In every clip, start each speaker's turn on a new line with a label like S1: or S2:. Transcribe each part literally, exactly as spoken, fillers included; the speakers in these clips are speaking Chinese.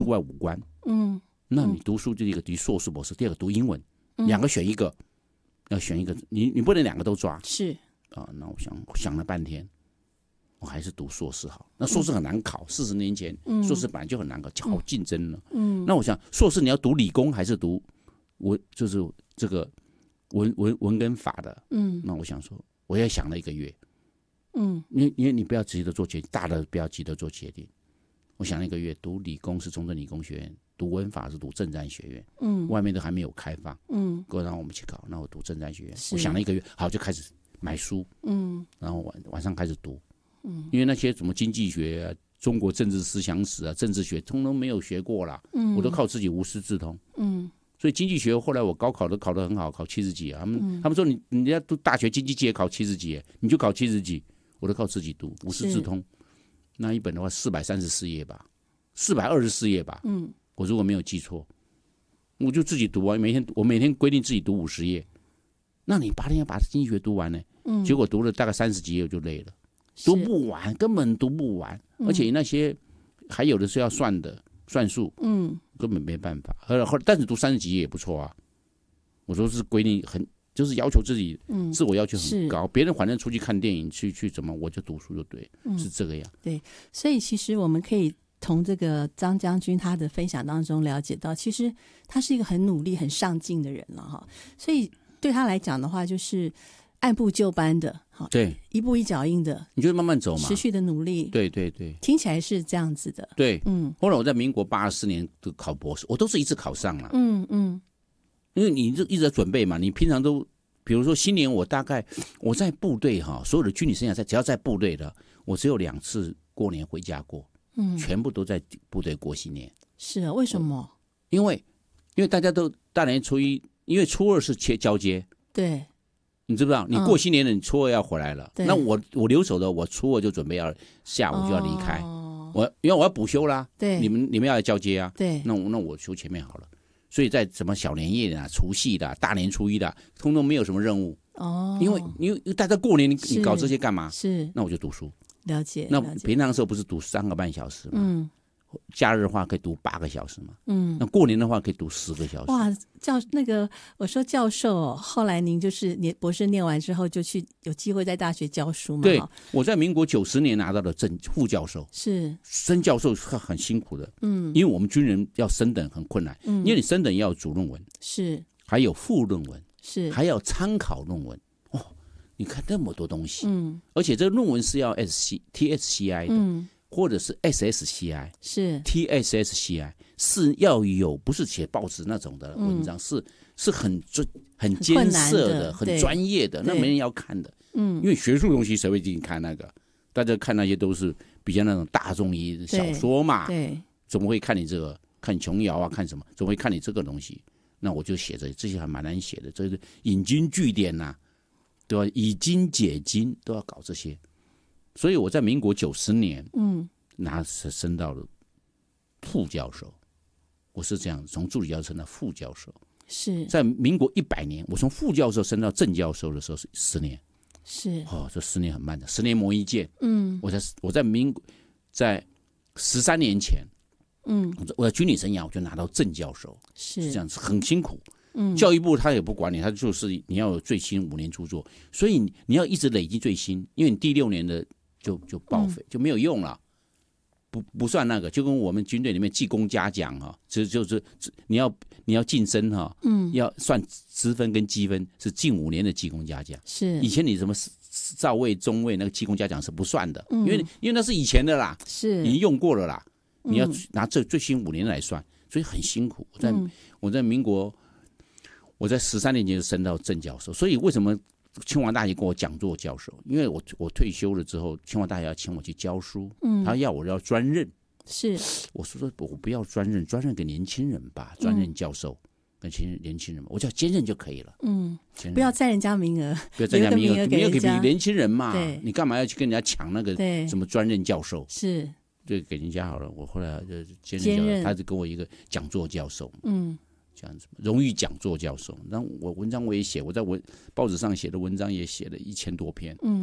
S1: 外五关，
S2: 嗯，
S1: 那你读书就一个读硕士博士，第二个读英文，两个选一个，要选一个，你你不能两个都抓，
S2: 是
S1: 啊。那我想想了半天，我还是读硕士好。那硕士很难考，四十年前硕士本来就很难考，好竞争了。嗯，那我想硕士你要读理工还是读文，就是这个文文文跟法的？嗯，那我想说，我也想了一个月。嗯，因为因为你不要急着做决定，大的不要急着做决定。我想了一个月，读理工是中正理工学院，读文法是读政战学院。嗯，外面都还没有开放。嗯，给我让我们去考，那我读政战学院。我想了一个月，好就开始买书。嗯，然后晚晚上开始读。嗯，因为那些什么经济学啊、中国政治思想史啊、政治学，通通没有学过啦。嗯，我都靠自己无师自通。嗯。所以经济学后来我高考都考得很好，考七十几啊。他们、嗯、他们说你你要读大学经济系也考七十几，你就考七十几。我都靠自己读，无师自通。那一本的话，四百三十四页吧，四百二十四页吧。嗯，我如果没有记错，我就自己读啊。每天我每天规定自己读五十页。那你八天要把经济学读完呢？嗯，结果读了大概三十几页我就累了，读不完，根本读不完。嗯、而且那些还有的是要算的算术，嗯，根本没办法。但是读三十几页也不错啊。我说是规定很。就是要求自己，自我要求很高。别人反正出去看电影，去去怎么，我就读书就对，嗯、是这个样。
S2: 对，所以其实我们可以从这个张将军他的分享当中了解到，其实他是一个很努力、很上进的人了哈。所以对他来讲的话，就是按部就班的，
S1: 对，
S2: 一步一脚印的，
S1: 你就慢慢走嘛，
S2: 持续的努力。
S1: 对对对，
S2: 听起来是这样子的。
S1: 对，嗯。后来我在民国八十四年考博士，我都是一次考上了。嗯嗯。因为你就一直在准备嘛，你平常都，比如说新年，我大概我在部队哈，所有的军旅生涯在只要在部队的，我只有两次过年回家过，嗯，全部都在部队过新年。
S2: 是啊，为什么？
S1: 因为因为大家都大年初一，因为初二是切交接，
S2: 对，
S1: 你知不知道？你过新年了，你初二要回来了，嗯、那我我留守的，我初二就准备要下午就要离开，哦、我因为我要补休啦，
S2: 对，
S1: 你们你们要来交接啊，
S2: 对，
S1: 那我那我休前面好了。所以在什么小年夜的、除夕的、大年初一的，通通没有什么任务哦，因为因为大家过年你你搞这些干嘛？
S2: 是，
S1: 那我就读书。
S2: 了解。
S1: 那平常的时候不是读三个半小时嘛？嗯。假日的话可以读八个小时嘛？嗯。那过年的话可以读十个小时。
S2: 哇，教那个我说教授、哦，后来您就是念博士念完之后就去有机会在大学教书嘛？
S1: 对，我在民国九十年拿到了正副教授，
S2: 是
S1: 升教授是很辛苦的，嗯，因为我们军人要升等很困难，嗯，因为你升等要有主论文，
S2: 是，
S1: 还有副论文，
S2: 是，
S1: 还要参考论文，哦，你看那么多东西，嗯，而且这个论文是要 S C T S C I 的，嗯。或者是 S S C I
S2: 是
S1: T S S C I 是要有，不是写报纸那种的文章，嗯、是是很很艰涩的、很专业的，那没人要看的。嗯，因为学术东西谁会进去看那个？大家看那些都是比较那种大众一小说嘛，
S2: 对，
S1: 怎么会看你这个？看琼瑶啊，看什么？怎么会看你这个东西？那我就写着这些还蛮难写的，这是引经据典呐、啊，对吧？以经解经都要搞这些。所以我在民国九十年，嗯，拿升到了副教授，我是这样从助理教授升到副教授。
S2: 是
S1: 在民国一百年，我从副教授升到正教授的时候是十年。
S2: 是
S1: 哦，这十年很慢的，十年磨一剑。嗯，我在我在民在十三年前，嗯，我在军旅生涯我就拿到正教授，
S2: 是
S1: 是这样子，很辛苦。嗯，教育部他也不管你，他就是你要有最新五年著作，所以你要一直累积最新，因为你第六年的就就报废、嗯、就没有用了，不不算那个，就跟我们军队里面技工嘉奖哈，就就是你要你要晋升哈，嗯，要算职分跟积分，是近五年的技工嘉奖。
S2: 是以
S1: 前你什么少尉、中尉那个技工嘉奖是不算的，嗯、因为因为那是以前的啦，
S2: 是
S1: 已经用过了啦，你要拿这最新五年来算，所以很辛苦。我在、嗯、我在民国。我在十三年前就升到正教授，所以为什么清华大学给我讲座教授？因为我我退休了之后，清华大学要请我去教书，嗯，他要我要专任，
S2: 是，
S1: 我说说我不要专任，专任给年轻人吧，专任教授跟年轻人，我叫兼任就可以了，
S2: 嗯，不要占人家名额，
S1: 不要占人家名额，名额给年轻人嘛，你干嘛要去跟人家抢那个什么专任教授？
S2: 是，
S1: 就给人家好了。我后来就兼任教授，他就给我一个讲座教授，嗯。这样子，荣誉讲座教授。那我文章我也写，我在文报纸上写的文章也写了一千多篇，嗯，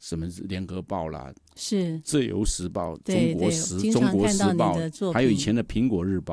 S1: 什么联合报啦，
S2: 是
S1: 自由时报、
S2: 对
S1: 中国时、
S2: 对
S1: 中国时报，
S2: 的
S1: 还有以前的苹果日报。